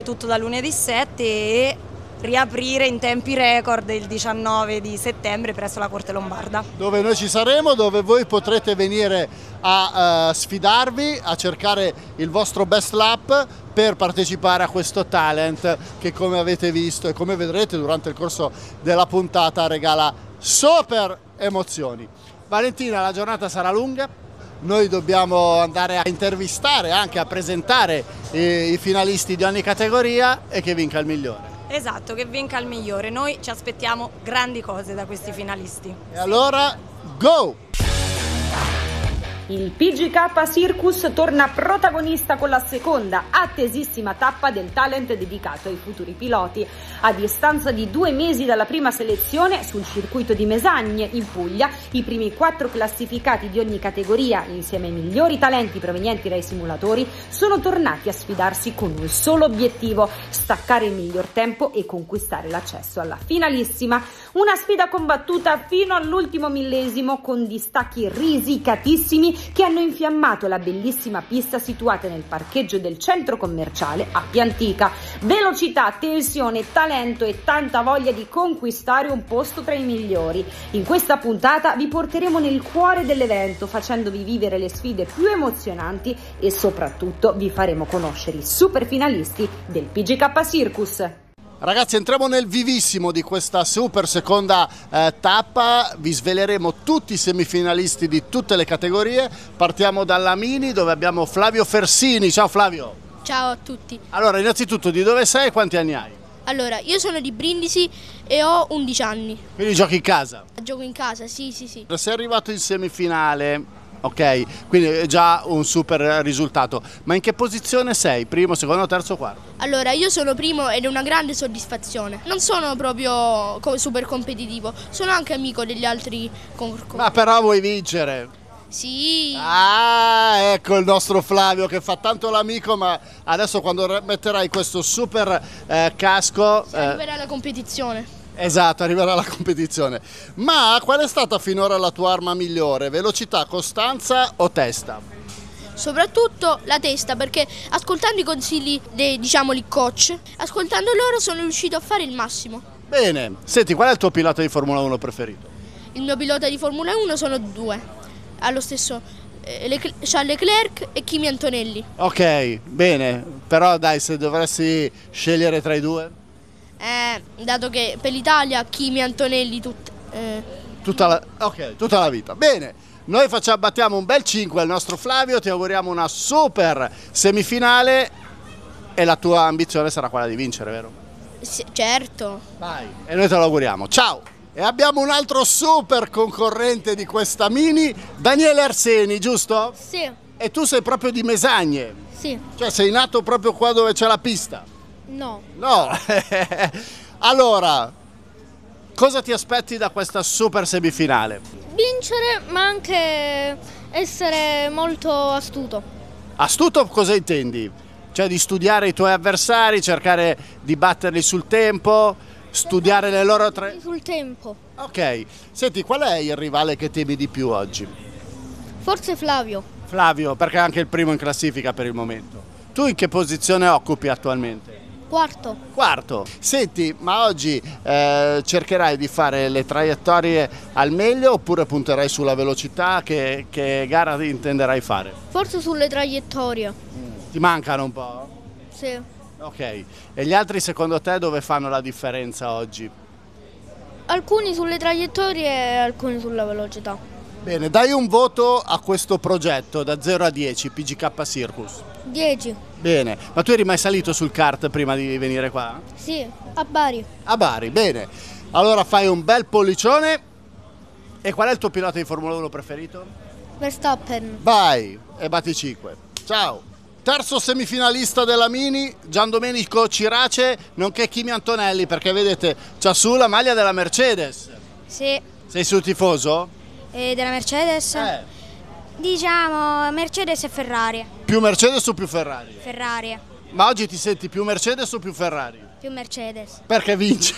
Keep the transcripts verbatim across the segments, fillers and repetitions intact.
Tutto da lunedì sette e riaprire in tempi record il diciannove di settembre presso la Corte Lombarda. Dove noi ci saremo, dove voi potrete venire a uh, sfidarvi, a cercare il vostro best lap per partecipare a questo talent che, come avete visto e come vedrete durante il corso della puntata, regala super emozioni. Valentina, la giornata sarà lunga, noi dobbiamo andare a intervistare, anche a presentare i, i finalisti di ogni categoria e che vinca il migliore. Esatto, che vinca il migliore. Noi ci aspettiamo grandi cose da questi finalisti. E allora, go! Il P G K Circus torna protagonista con la seconda attesissima tappa del talent dedicato ai futuri piloti. A distanza di due mesi dalla prima selezione sul circuito di Mesagne in Puglia, i primi quattro classificati di ogni categoria, insieme ai migliori talenti provenienti dai simulatori, sono tornati a sfidarsi con un solo obiettivo: staccare il miglior tempo e conquistare l'accesso alla finalissima. Una sfida combattuta fino all'ultimo millesimo, con distacchi risicatissimi che hanno infiammato la bellissima pista situata nel parcheggio del centro commerciale Appia Antica. Velocità, tensione, talento e tanta voglia di conquistare un posto tra i migliori. In questa puntata vi porteremo nel cuore dell'evento, facendovi vivere le sfide più emozionanti e soprattutto vi faremo conoscere i super finalisti del P G K Circus. Ragazzi, entriamo nel vivissimo di questa super seconda eh, tappa, vi sveleremo tutti i semifinalisti di tutte le categorie. Partiamo dalla Mini, dove abbiamo Flavio Fersini. Ciao Flavio. Ciao a tutti. Allora, innanzitutto, di dove sei e quanti anni hai? Allora, io sono di Brindisi e ho undici anni. Quindi giochi in casa? Gioco in casa, sì, sì, sì. Sei arrivato in semifinale. Ok, quindi è già un super risultato. Ma in che posizione sei? Primo, secondo, terzo, quarto? Allora, io sono primo ed è una grande soddisfazione. Non sono proprio super competitivo, sono anche amico degli altri concorrenti. Ma però vuoi vincere? Sì. Ah, ecco il nostro Flavio che fa tanto l'amico, ma adesso quando metterai questo super eh, casco... Si arriverà eh, la competizione. Esatto, arriverà la competizione. Ma qual è stata finora la tua arma migliore? Velocità, costanza o testa? Soprattutto la testa, perché ascoltando i consigli dei, diciamo, i coach, ascoltando loro sono riuscito a fare il massimo. Bene, senti, qual è il tuo pilota di Formula uno preferito? Il mio pilota di Formula uno sono due, allo stesso eh, Le, Charles Leclerc e Kimi Antonelli. Ok, bene, però dai, se dovessi scegliere tra i due? Eh, dato che per l'Italia Kimi Antonelli tut, eh. tutta, la, okay, tutta la vita. Bene, noi facciamo, battiamo un bel cinque al nostro Flavio, ti auguriamo una super semifinale e la tua ambizione sarà quella di vincere, vero? Sì, certo. Vai, e noi te lo auguriamo. Ciao! E abbiamo un altro super concorrente di questa Mini, Daniele Arseni, giusto? Sì. E tu sei proprio di Mesagne? Sì. Cioè sei nato proprio qua dove c'è la pista? No. No. Allora, cosa ti aspetti da questa super semifinale? Vincere, ma anche essere molto astuto. Astuto cosa intendi? Cioè di studiare i tuoi avversari, cercare di batterli sul tempo, studiare le loro tre... Sul tempo. Ok. Senti, qual è il rivale che temi di più oggi? Forse Flavio. Flavio, perché è anche il primo in classifica per il momento. Tu in che posizione occupi attualmente? Quarto. Quarto. Senti, ma oggi eh, cercherai di fare le traiettorie al meglio oppure punterai sulla velocità? Che, che gara intenderai fare? Forse sulle traiettorie. Ti mancano un po'? Sì. Ok. E gli altri secondo te dove fanno la differenza oggi? Alcuni sulle traiettorie e alcuni sulla velocità. Bene, dai un voto a questo progetto da zero a dieci, P G K Circus. dieci. Bene, ma tu eri mai salito sul kart prima di venire qua? Sì, a Bari. A Bari, bene. Allora fai un bel pollicione. E qual è il tuo pilota di Formula uno preferito? Verstappen. Vai, e batti cinque. Ciao. Terzo semifinalista della Mini, Giandomenico Cirace, nonché Kimi Antonelli, perché vedete c'ha su la maglia della Mercedes. Sì. Sei sul tifoso? E della Mercedes? Eh. Diciamo Mercedes e Ferrari. Più Mercedes o più Ferrari? Ferrari. Ma oggi ti senti più Mercedes o più Ferrari? Più Mercedes. Perché vince.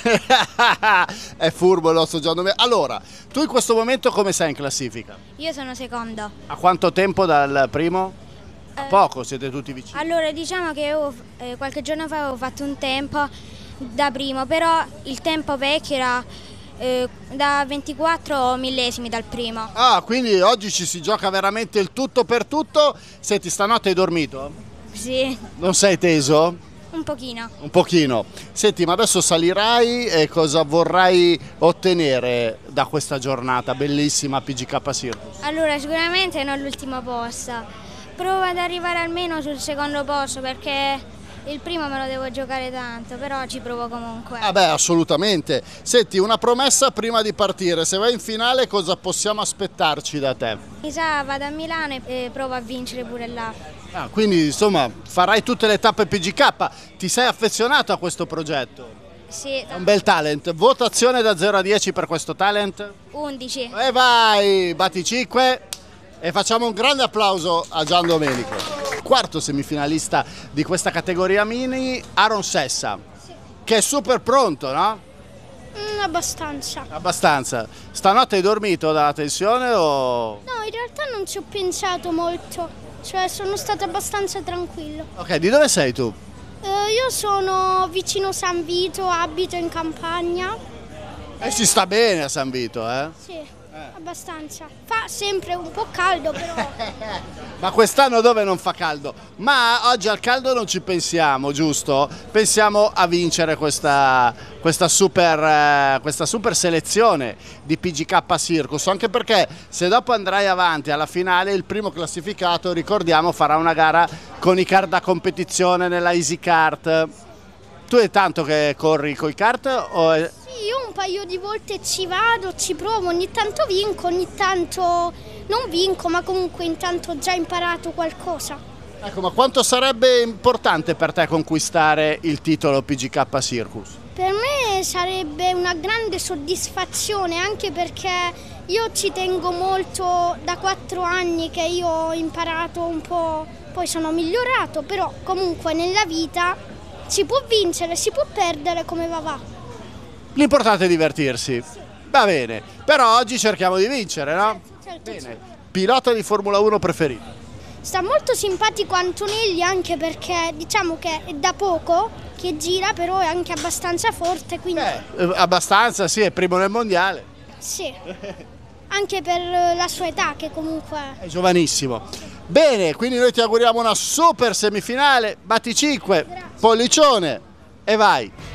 È furbo il nostro Giandomenico. Allora, tu in questo momento come sei in classifica? Io sono seconda. A quanto tempo dal primo? A poco, siete tutti vicini. Allora, diciamo che avevo, eh, qualche giorno fa avevo fatto un tempo da primo, però il tempo vecchio era eh, da ventiquattro millesimi dal primo. Ah, quindi oggi ci si gioca veramente il tutto per tutto. Senti, stanotte hai dormito? Sì, Non sei teso? un pochino. Un pochino. Senti, ma adesso salirai e cosa vorrai ottenere da questa giornata bellissima a P G K Circus? Allora, sicuramente non l'ultimo posto. Provo ad arrivare almeno sul secondo posto perché il primo me lo devo giocare tanto, però ci provo comunque. Ah beh, assolutamente. Senti, una promessa prima di partire, se vai in finale cosa possiamo aspettarci da te? Mi sa, vado a Milano e provo a vincere pure là. Ah, quindi insomma farai tutte le tappe P G K, ti sei affezionato a questo progetto? Sì, È un bel talent. Votazione da zero a dieci per questo talent? undici. E vai, batti cinque e facciamo un grande applauso a Gian Domenico. Quarto semifinalista di questa categoria mini, Aaron Sessa, che è super pronto, no? Mm, abbastanza. Abbastanza. Stanotte hai dormito dalla tensione o... No, in realtà non ci ho pensato molto, cioè sono stata abbastanza tranquillo. Ok, di dove sei tu? Eh, io sono vicino San Vito, abito in campagna. E si sta bene a San Vito, eh? Sì, abbastanza. Fa sempre un po' caldo però. Ma quest'anno dove non fa caldo? Ma oggi al caldo non ci pensiamo, giusto? Pensiamo a vincere questa, questa, super, eh, questa super selezione di P G K Circus, anche perché se dopo andrai avanti alla finale il primo classificato, ricordiamo, farà una gara con i kart da competizione nella Easy Kart. Tu è tanto che corri coi kart o è... Sì, io un paio di volte ci vado, ci provo, ogni tanto vinco, ogni tanto non vinco, ma comunque intanto ho già imparato qualcosa. Ecco, ma quanto sarebbe importante per te conquistare il titolo P G K Circus? Per me sarebbe una grande soddisfazione, anche perché io ci tengo molto da quattro anni che io ho imparato un po', poi sono migliorato, però comunque nella vita si può vincere, si può perdere come va va. L'importante è divertirsi. Sì. Va bene, però oggi cerchiamo di vincere, no? Certo, Bene. certo. Pilota di Formula uno preferito? Sta molto simpatico Antonelli, anche perché diciamo che è da poco che gira, però è anche abbastanza forte, quindi... Eh, abbastanza, sì, è primo nel mondiale. Sì, anche per la sua età che comunque... È giovanissimo. Bene, quindi noi ti auguriamo una super semifinale, batti cinque, pollicione e vai!